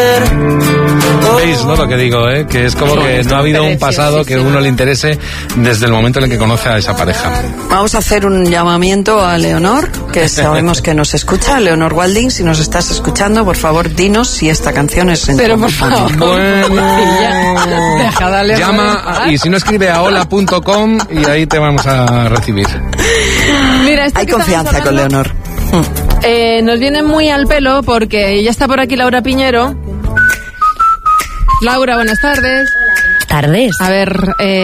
¿Veis, no? Lo que digo, que es como que no ha habido un pasado que a uno le interese desde el momento en el que conoce a esa pareja. Vamos a hacer un llamamiento a Leonor, que sabemos que nos escucha. Leonor Walding, si nos estás escuchando, por favor, dinos si esta canción es en Pero por favor. Bueno, llama y si no escribe a hola.com y ahí te vamos a recibir. Mira, hay confianza con Leonor. Nos viene muy al pelo porque ya está por aquí Laura Piñero. Laura, buenas tardes. Tardes. A ver,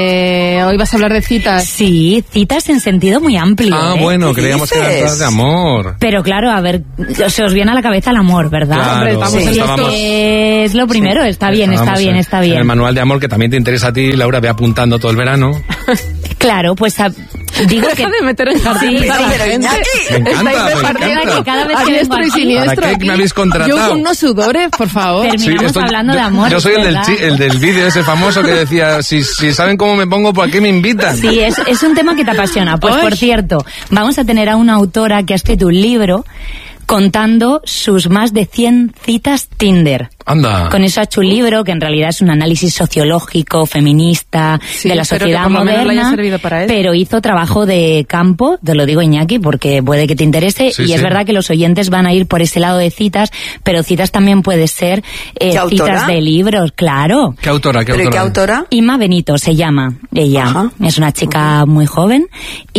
hoy vas a hablar de citas. Sí, citas en sentido muy amplio. Ah, bueno, creíamos que eran de amor. Pero claro, a ver, se os viene a la cabeza el amor, ¿verdad? Claro, hombre, estábamos es lo primero, sí. Está bien. El manual de amor que también te interesa a ti, Laura, ve apuntando todo el verano. Claro, pues digo que... Deja de meter en jardín a la gente. Me encanta. Que cada vez que vengo aquí, ¿Para qué me habéis contratado? Yo con unos sudores, por favor. Terminamos hablando de amor. Yo soy el del vídeo ese famoso que decía, si saben cómo me pongo, ¿por qué me invitan? Sí, es un tema que te apasiona. Pues, por cierto, vamos a tener a una autora que ha escrito un libro contando sus más de 100 citas Tinder. Anda. Con eso ha hecho un libro que en realidad es un análisis sociológico, feminista, de la sociedad moderna, pero hizo trabajo de campo, te lo digo, Iñaki, porque puede que te interese, es verdad que los oyentes van a ir por ese lado de citas, pero citas también puede ser citas de libros, claro. ¿Qué autora? ¿Qué autora? Inma Benito se llama ella. Ajá. Es una chica muy joven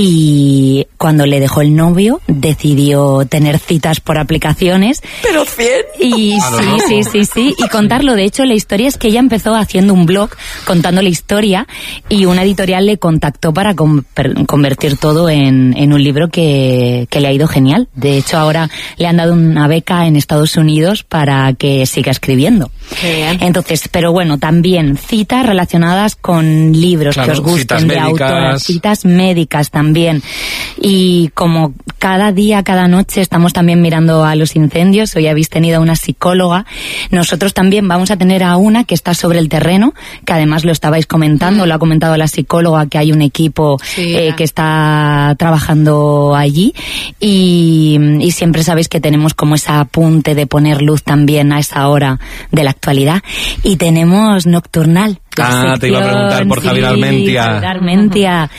y cuando le dejó el novio decidió tener citas por aplicaciones. ¿Pero 100? Y sí, y contarlo. De hecho, la historia es que ella empezó haciendo un blog contando la historia y una editorial le contactó para convertir todo en un libro que le ha ido genial. De hecho, ahora le han dado una beca en Estados Unidos para que siga escribiendo. Entonces, pero bueno, también citas relacionadas con libros que os gusten de autoras, citas médicas también. Y como cada día, cada noche estamos también mirando a los incendios, hoy habéis tenido a una psicóloga, nosotros también vamos a tener a una que está sobre el terreno, que además lo estabais comentando, lo ha comentado la psicóloga, que hay un equipo que está trabajando allí y siempre sabéis que tenemos como ese apunte de poner luz también a esa hora de la actualidad. Y tenemos Nocturnal. Te iba a preguntar por Javier Armentia.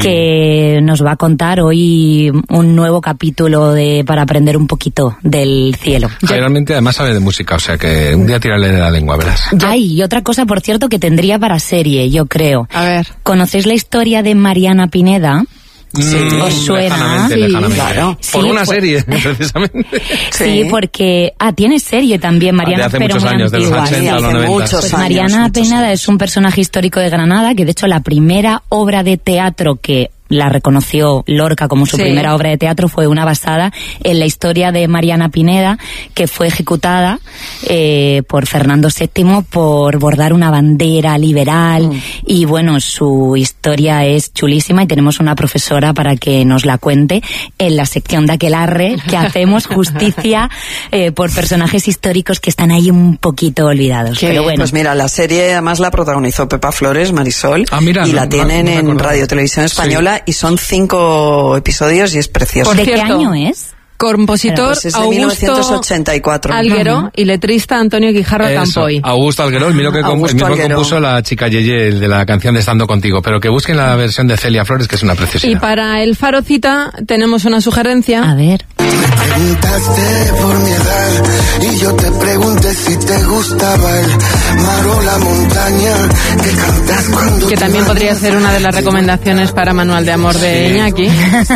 Que nos va a contar hoy un nuevo capítulo para aprender un poquito del cielo. Javier Armentia además sabe de música, o sea que un día tirarle de la lengua, verás. Y otra cosa, por cierto, que tendría para serie, yo creo. A ver. ¿Conocéis la historia de Mariana Pineda? Sí, ¿os suena? Lejanamente. Claro. Por una serie, precisamente. Sí, porque tiene serie también Mariana, de hace pero muchos años, de los 80 a los 90. Pues Mariana Pineda es un personaje histórico de Granada, que de hecho la primera obra de teatro que la reconoció Lorca como su primera obra de teatro fue una basada en la historia de Mariana Pineda, que fue ejecutada por Fernando VII por bordar una bandera liberal. Y bueno, su historia es chulísima y tenemos una profesora para que nos la cuente en la sección de Aquelarre, que hacemos justicia por personajes históricos que están ahí un poquito olvidados. Pero bueno. Pues mira, la serie además la protagonizó Pepa Flores, Marisol, y la tienen en Radio Televisión Española. Y son 5 episodios y es precioso. ¿De qué año es? Compositor pues es de Augusto 1984. Alguero y letrista Antonio Guijarro Campoy. Augusto Alguero, el mismo que compuso la chica Yeye, el de la canción de Estando Contigo, pero que busquen la versión de Celia Flores, que es una preciosidad. Y para el Faro Cita tenemos una sugerencia. A ver. Me preguntaste por mi edad y yo te pregunté si te gustaba el mar o la montaña que cantas cuando... Que también podría ser una de las recomendaciones para Manual de Amor de Iñaki.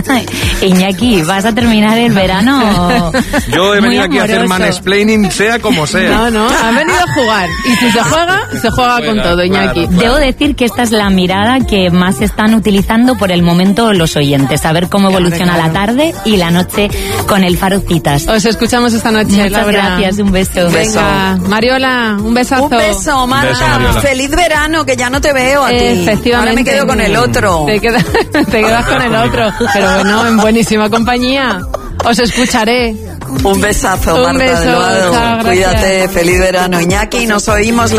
Iñaki, vas a terminar el verano. Yo he venido aquí a hacer mansplaining, sea como sea. No, ha venido a jugar. Y si se juega con todo, Iñaki. Claro. Debo decir que esta es la mirada que más están utilizando por el momento los oyentes. A ver cómo evoluciona la tarde y la noche con el Faro Citas. Os escuchamos esta noche. Muchas Laura. gracias, un beso. Venga, Mariola, un besazo. Un beso, Marta. Feliz verano, que ya no te veo a ti. Efectivamente. Ahora me quedo con el otro. Te quedas con el otro. Pero bueno, en buenísima compañía. Os escucharé. Un besazo, Un Marta beso, Delgado. chao, Cuídate, feliz verano, Iñaki. Nos oímos